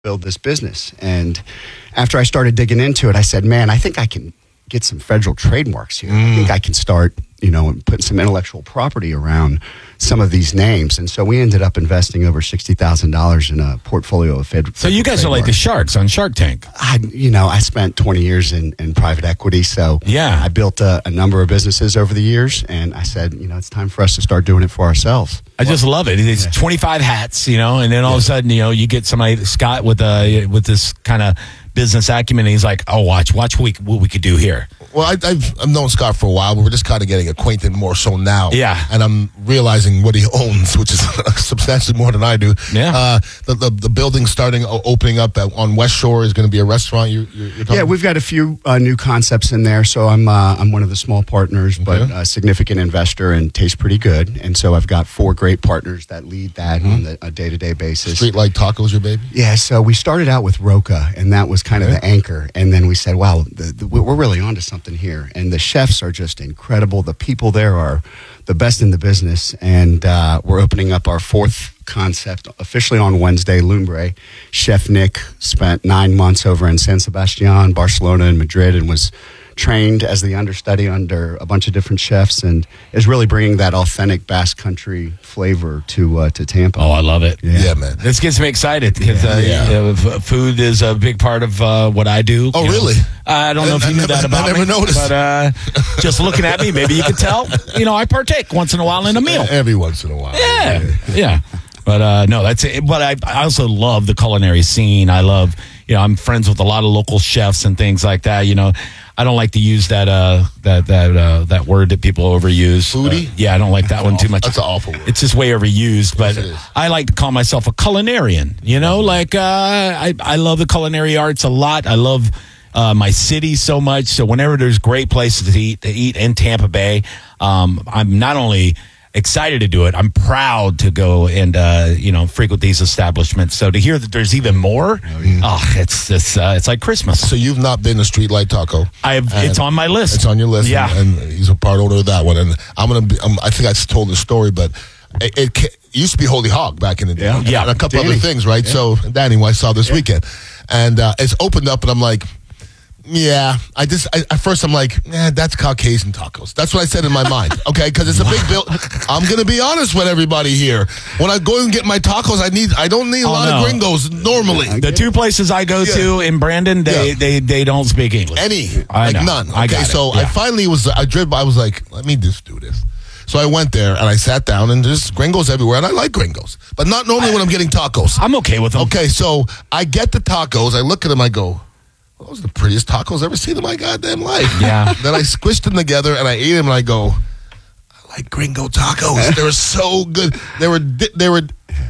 build this business. And after I started digging into it, I said, man, I think I can get some federal trademarks here. I think I can start, putting some intellectual property around some of these names. And so we ended up investing over $60,000 in a portfolio of federal. So you guys are like the sharks on Shark Tank. I spent 20 years in private equity. So yeah, I built a number of businesses over the years. And I said, it's time for us to start doing it for ourselves. I just love it. It's 25 hats, and then all of a sudden, you get somebody, Scott, with this kind of business acumen, and he's like, "Oh, watch what we could do here." Well, I've known Scott for a while, but we're just kind of getting acquainted more so now. Yeah, and I'm realizing what he owns, which is substantially more than I do. Yeah, the building opening up on West Shore is going to be a restaurant. You're talking? Yeah, we've got a few new concepts in there. So I'm one of the small partners, but a significant investor, and tastes pretty good. And so I've got 4 great partners that lead that on a day-to-day basis. Streetlight Tacos, your baby? Yeah. So we started out with Roca, and that was kind of the anchor. And then we said, wow, we're really onto something here. And the chefs are just incredible. The people there are the best in the business. And we're opening up our 4th concept officially on Wednesday, Lumbre. Chef Nick spent 9 months over in San Sebastian, Barcelona, and Madrid, and was trained as the understudy under a bunch of different chefs, and is really bringing that authentic Basque Country flavor to Tampa. Oh, I love it. Yeah, man. This gets me excited because food is a big part of what I do. Oh, really? I don't know if you knew that about me. I never noticed. But just looking at me, maybe you could tell. I partake once in a while in a meal. Every once in a while. Yeah. But no, that's it. But I also love the culinary scene. I love, I'm friends with a lot of local chefs and things like that. I don't like to use that word that people overuse. Foodie? Yeah, I don't like that one too much. That's an awful word. It's just way overused. But I like to call myself a culinarian. I love the culinary arts a lot. I love my city so much. So whenever there's great places to eat in Tampa Bay, I'm not only excited to do it, I'm proud to go and frequent these establishments. So to hear that there's even more, it's like Christmas. So you've not been to Streetlight Taco? It's on my list. It's on your list. Yeah, and he's a part owner of that one. And I think I told the story, but it used to be Holy Hog back in the day. Yeah, and a couple Danny. other things, right? Yeah. So Danny, who I saw this weekend, and it's opened up, and I'm like, yeah, at first I'm like, that's Caucasian tacos. That's what I said in my mind, okay? Because it's a big bill. I'm going to be honest with everybody here. When I go and get my tacos, I don't need a lot of gringos normally. The 2 places I go to in Brandon, they don't speak English. None. Okay, so I finally I was like, let me just do this. So I went there and I sat down, and there's gringos everywhere, and I like gringos, but not normally when I'm getting tacos. I'm okay with them. Okay, so I get the tacos, I look at them, I go, those are the prettiest tacos I've ever seen in my goddamn life. Yeah. Then I squished them together and I ate them, and I go, I like gringo tacos. They were so good. They were.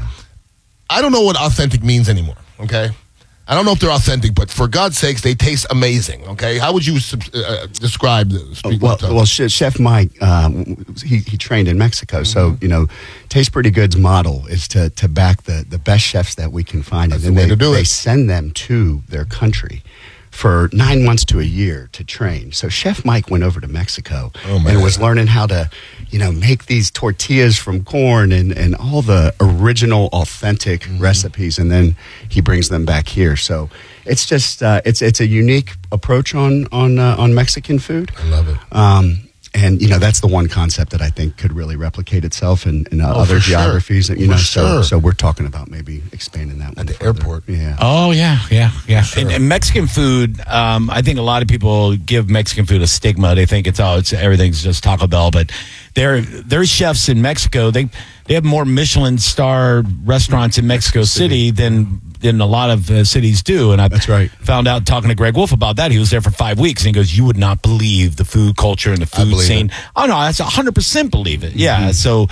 I don't know what authentic means anymore. Okay, I don't know if they're authentic, but for God's sakes, they taste amazing. Okay, how would you describe the street tacos? Well, Chef Mike, he trained in Mexico, so Taste Pretty Good's model is to back the best chefs that we can find, That's and the way then to do they it. send them to their country for 9 months to a year to train. So Chef Mike went over to Mexico and was learning how to, make these tortillas from corn and all the original authentic recipes. And then he brings them back here. So it's just, it's a unique approach on Mexican food. I love it. And, that's the one concept that I think could really replicate itself in other geographies. Sure. So we're talking about maybe expanding that one at the further. airport. Yeah. Oh, yeah. Sure. And Mexican food, I think a lot of people give Mexican food a stigma. They think it's everything's just Taco Bell. But their chefs in Mexico, they have more Michelin star restaurants in Mexico City than a lot of cities do. And That's right. Found out talking to Greg Wolf about that. He was there for 5 weeks, and he goes, you would not believe the food culture and the food scene. It. Oh, no, that's 100% believe it. Yeah. So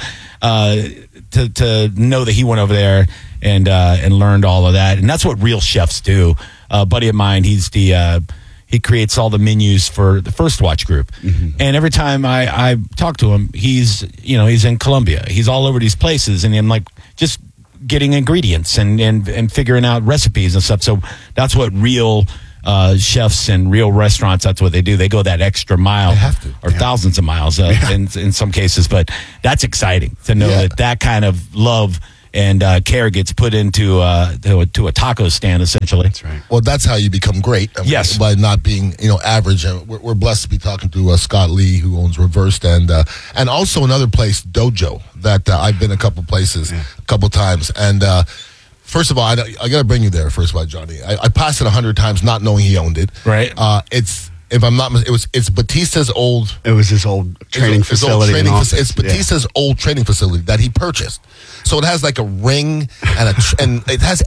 to know that he went over there and learned all of that. And that's what real chefs do. A buddy of mine, he creates all the menus for the First Watch group. And every time I talk to him, he's in Colombia. He's all over these places, and I'm like, just getting ingredients and figuring out recipes and stuff. So that's what real chefs and real restaurants, that's what they do. They go that extra mile. They have to. Or thousands of miles in some cases. But that's exciting to know that kind of love and care gets put into to a taco stand, essentially. That's right. Well, that's how you become great. Yes. By not being, average. And we're blessed to be talking to Scott Lee, who owns Reversed, and also another place, Dojo, that I've been a couple places, a couple times. And first of all, I got to bring you there, first of all, Johnny. I passed it 100 times not knowing he owned it. Right. If I'm not mistaken, it's Batista's old... It was his old training facility. It's Batista's old training facility that he purchased. So it has like a ring and it has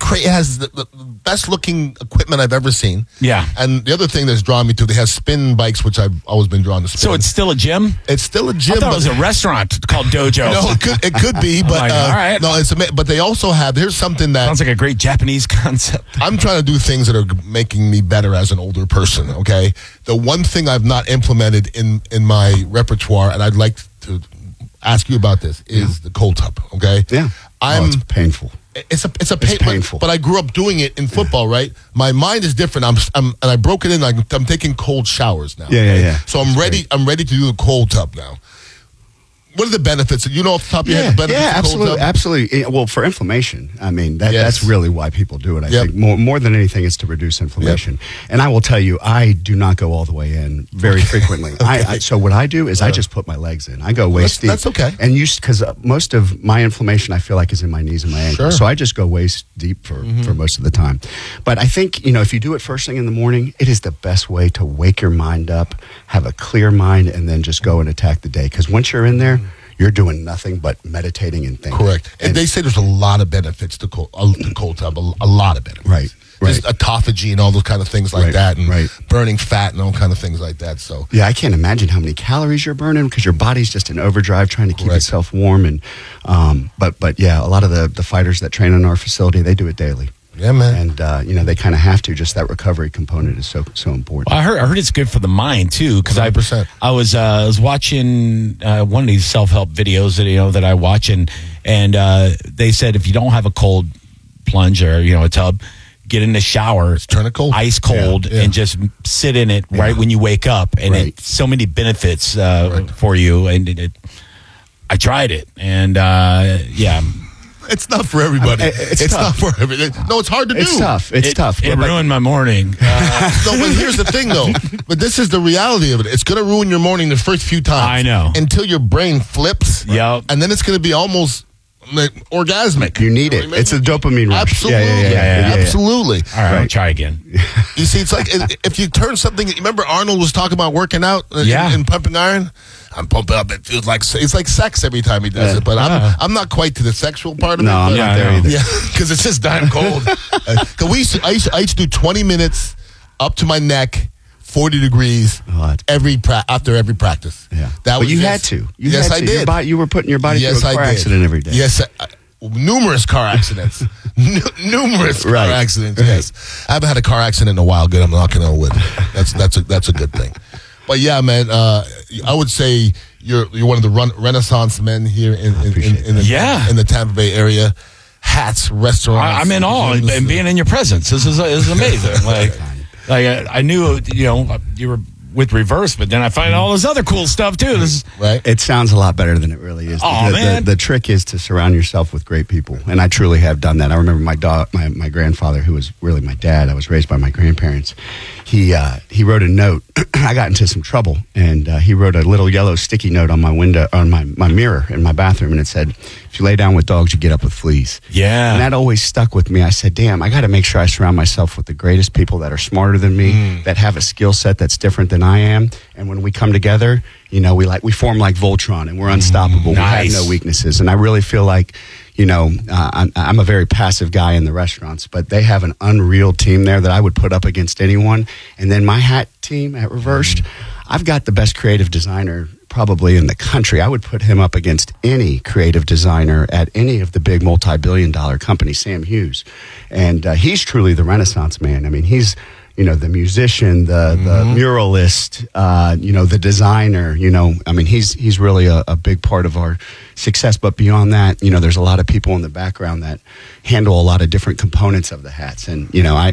the best looking equipment I've ever seen. Yeah. And the other thing that's drawn me to, they have spin bikes, which I've always been drawn to spin. So it's still a gym? It's still a gym. I thought it was a restaurant called Dojo. No, it could be, but like, all right. no, but they also have. Here's something that Sounds like a great Japanese concept. I'm trying to do things that are making me better as an older person. Okay, the one thing I've not implemented in my repertoire, and I'd like to ask you about this, is the cold tub. Okay, Yeah. It's painful. It's painful. But I grew up doing it in football, right? My mind is different. And I broke it in. I'm taking cold showers now. Yeah. So I'm ready. I'm ready to do the cold tub now. What are the benefits? You know off the top of your head the benefits of cold tub? Absolutely. Well, for inflammation, I mean, that's really why people do it. I think more than anything is to reduce inflammation. And I will tell you, I do not go all the way in very frequently. So what I do is I just put my legs in. I go waist deep. That's okay. And because most of my inflammation, I feel like, is in my knees and my ankles. Sure. So I just go waist deep for most of the time. But I think, if you do it first thing in the morning, it is the best way to wake your mind up, have a clear mind, and then just go and attack the day. Because once you're in there, you're doing nothing but meditating and thinking. Correct. And they say there's a lot of benefits to cold tub, a lot of benefits. Right. Just autophagy and all those kind of things like that, and right. burning fat and all kind of things like that. So yeah, I can't imagine how many calories you're burning because your body's just in overdrive trying to keep itself warm. And but yeah, a lot of the fighters that train in our facility, they do it daily. Yeah, man. And they kind of have to. Just that recovery component is so important. Well, I heard it's good for the mind too, because I was watching one of these self-help videos that I watch, and they said if you don't have a cold plunge or a tub, get in the shower, turn it cold, ice cold, and just sit in it right when you wake up, and it's so many benefits for you. And I tried it, and it's not for everybody. It's not for everybody. No, it's hard to do. It's tough. It's tough. It ruined my morning. No, but here's the thing, though. But this is the reality of it. It's going to ruin your morning the first few times. I know. Until your brain flips. Yep. And then it's going to be almost orgasmic. You need it. It's a dopamine rush. Absolutely. Yeah. Absolutely. All right, I'll try again. You see, it's like if you turn something. Remember Arnold was talking about working out and pumping iron? I'm pumping up. It feels like it's like sex every time he does it. But I'm not quite to the sexual part of it. No, I'm not there either. Yeah, because it's just damn cold. I used to do 20 minutes up to my neck, 40 degrees after every practice. Yeah, but you had to. I did. You were putting your body through a car accident every day. Yes, numerous car accidents. Numerous car accidents. Yes, I haven't had a car accident in a while. Good, I'm knocking on wood. That's a good thing. But yeah, man, I would say you're one of the Renaissance men here in the Tampa Bay area. Hats, restaurants. I'm in awe and being in your presence. This is amazing. like I knew you were with Reverse, but then I find all this other cool stuff too. Right. It sounds a lot better than it really is. Man. The trick is to surround yourself with great people, and I truly have done that. I remember my grandfather, who was really my dad. I was raised by my grandparents. He wrote a note. I got into some trouble, and he wrote a little yellow sticky note on my window, on my mirror in my bathroom, and it said, "If you lay down with dogs, you get up with fleas." Yeah, and that always stuck with me. I said, "Damn, I got to make sure I surround myself with the greatest people that are smarter than me, that have a skill set that's different than I am." And when we come together, we form like Voltron, and we're unstoppable. Nice. We have no weaknesses, and I really feel like. I'm a very passive guy in the restaurants, but they have an unreal team there that I would put up against anyone. And then my hat team at Reversed, I've got the best creative designer probably in the country. I would put him up against any creative designer at any of the big multi-billion-dollar companies, Sam Hughes. And he's truly the Renaissance man. I mean, he's... the musician, the muralist, the designer, I mean, he's really a big part of our success. But beyond that, there's a lot of people in the background that handle a lot of different components of the hats. And,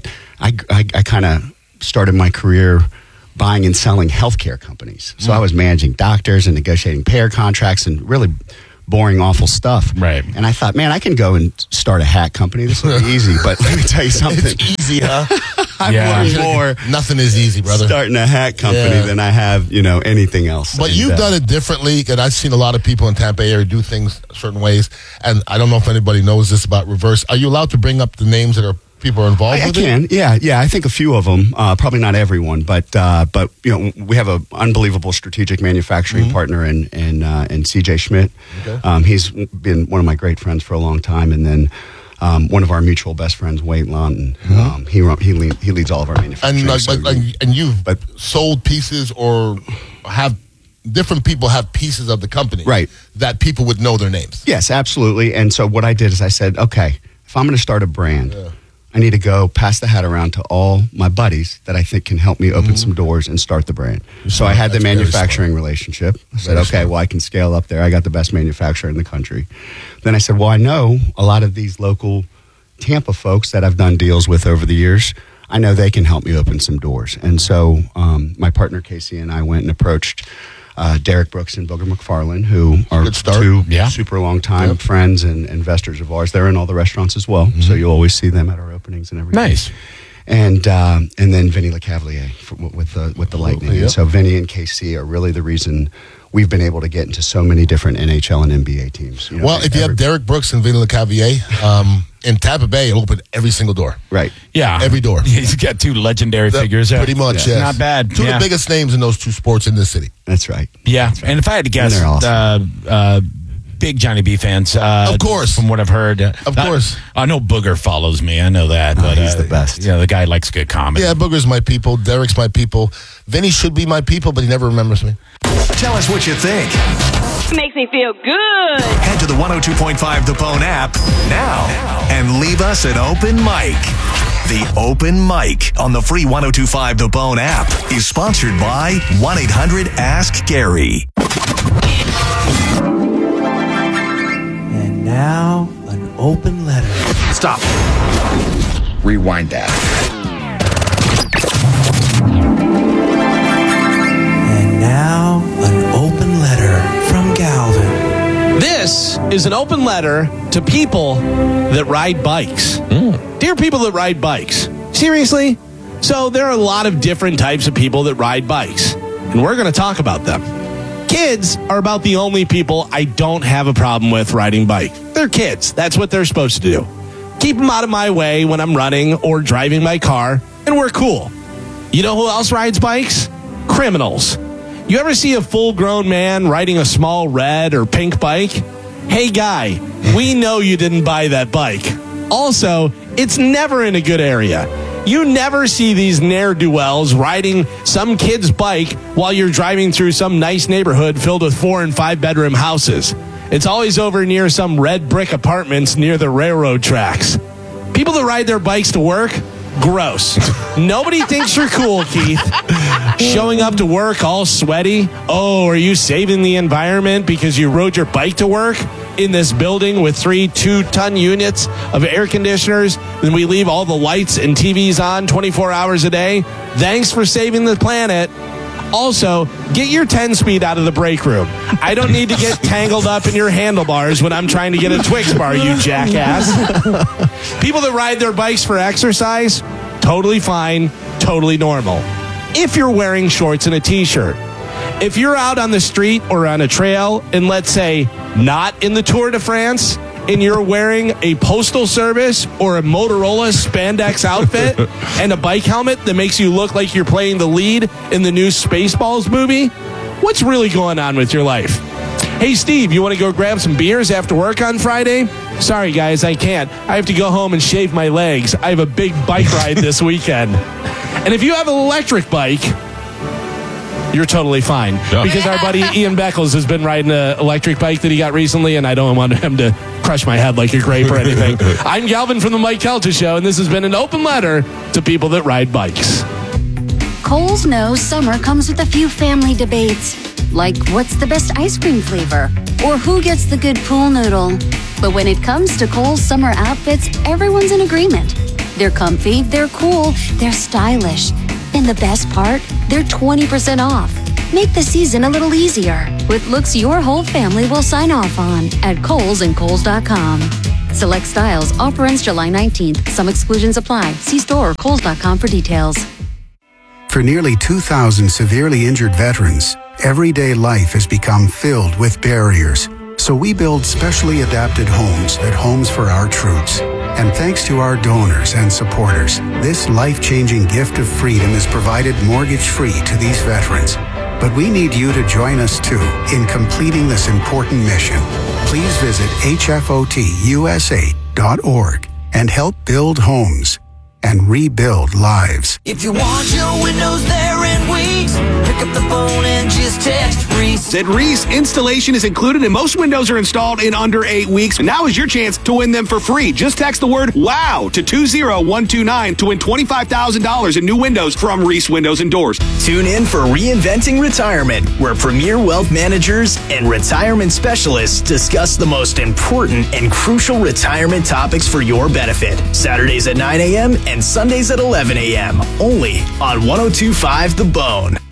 I kind of started my career buying and selling healthcare companies. So I was managing doctors and negotiating payer contracts and really boring, awful stuff. Right. And I thought, man, I can go and start a hat company. This will be easy. But let me tell you something. It's easy, huh? I've Yeah. learned more Nothing is easy, brother. starting a hat company Yeah. than I have, anything else. But And, you've done it differently, and I've seen a lot of people in Tampa area do things certain ways. And I don't know if anybody knows this about reverse. Are you allowed to bring up the names that people are involved I with can, it? yeah. I think a few of them, probably not everyone, but we have an unbelievable strategic manufacturing partner in CJ Schmidt. Okay. He's been one of my great friends for a long time, and then one of our mutual best friends, Wade Lawton. He leads all of our manufacturing. And you've sold pieces or have different people have pieces of the company, Right. that people would know their names. Yes, absolutely. And so what I did is I said, okay, if I'm going to start a brand, I need to go pass the hat around to all my buddies that I think can help me open some doors and start the brand. So I had the That's very manufacturing relationship. I said, Very okay, smart. well, I can scale up there. I got the best manufacturer in the country. Then I said, well, I know a lot of these local Tampa folks that I've done deals with over the years. I know they can help me open some doors. And so my partner, Casey, and I went and approached Derek Brooks and Booger McFarlane, who are Good start. two Yeah. super long time Yep. friends and investors of ours. They're in all the restaurants as well, so you'll always see them at our openings and everything. Nice. And then Vinny LeCavalier with the Lightning. Yep. And so Vinny and KC are really the reason we've been able to get into so many different NHL and NBA teams. Well, if you have Derek Brooks and Vinny LeCavalier in Tampa Bay, it'll open every single door. right. Yeah. Every door. He's got two legendary figures. Pretty much, Yeah. yes. Not bad. Two of Yeah. the biggest names in those two sports in this city. That's right. Yeah. And if I had to guess, they're awesome. big Johnny B fans. Of course. From what I've heard. Of course. I know Booger follows me. I know that. But he's the best. Yeah, the guy likes good comedy. Yeah, Booger's my people. Derek's my people. Vinny should be my people, but he never remembers me. Tell us what you think. Makes me feel good. Head to the 102.5 The Bone app now and leave us an open mic. The Open Mic on the free 102.5 The Bone app is sponsored by 1-800-ASK-GARY. And now, an open letter. Stop. Rewind that. And now, an open letter from Galvin. This is an open letter to people that ride bikes. Dear people that ride bikes, seriously? So there are a lot of different types of people that ride bikes, and we're going to talk about them. Kids are about the only people I don't have a problem with riding bike. They're kids. That's what they're supposed to do. Keep them out of my way when I'm running or driving my car, and we're cool. You know who else rides bikes? Criminals. You ever see a full-grown man riding a small red or pink bike? Hey, guy, we know you didn't buy that bike. Also, it's never in a good area. You never see these ne'er-do-wells riding some kid's bike while you're driving through some nice neighborhood filled with 4- and 5-bedroom houses. It's always over near some red brick apartments near the railroad tracks. People that ride their bikes to work, gross. Nobody thinks you're cool, Keith. Showing up to work all sweaty. Oh, are you saving the environment because you rode your bike to work in this building with 3 2-ton units of air conditioners? Then we leave all the lights and TVs on 24 hours a day. Thanks for saving the planet. Also, get your 10-speed out of the break room. I don't need to get tangled up in your handlebars when I'm trying to get a Twix bar, you jackass. People that ride their bikes for exercise, totally fine, totally normal. If you're wearing shorts and a t-shirt. If you're out on the street or on a trail, and let's say not in the Tour de France, and you're wearing a Postal Service or a Motorola spandex outfit and a bike helmet that makes you look like you're playing the lead in the new Spaceballs movie, what's really going on with your life? Hey, Steve, you want to go grab some beers after work on Friday? Sorry, guys, I can't. I have to go home and shave my legs. I have a big bike ride this weekend. And if you have an electric bike, you're totally fine. Yeah. Because our buddy Ian Beckles has been riding an electric bike that he got recently, and I don't want him to crush my head like a grape or anything. I'm Galvin from the Mike Kelta Show, and this has been an open letter to people that ride bikes. Kohl's knows summer comes with a few family debates, like what's the best ice cream flavor, or who gets the good pool noodle. But when it comes to Kohl's summer outfits, everyone's in agreement. They're comfy, they're cool, they're stylish. And the best part, they're 20% off. Make the season a little easier with looks your whole family will sign off on at Kohl's and Kohl's.com. Select styles. Offer ends July 19th. Some exclusions apply. See store or Kohl's.com for details. For nearly 2,000 severely injured veterans, everyday life has become filled with barriers. So we build specially adapted homes at Homes for Our Troops. And thanks to our donors and supporters, this life-changing gift of freedom is provided mortgage-free to these veterans. But we need you to join us too in completing this important mission. Please visit hfotusa.org and help build homes and rebuild lives. If you want your windows there in weeks, pick up the phone and just text Reese. At Reese, installation is included and most windows are installed in under 8 weeks. And now is your chance to win them for free. Just text the word WOW to 20129 to win $25,000 in new windows from Reese Windows and Doors. Tune in for Reinventing Retirement, where premier wealth managers and retirement specialists discuss the most important and crucial retirement topics for your benefit. Saturdays at 9 a.m. and Sundays at 11 a.m. only on 102.5 The Bone.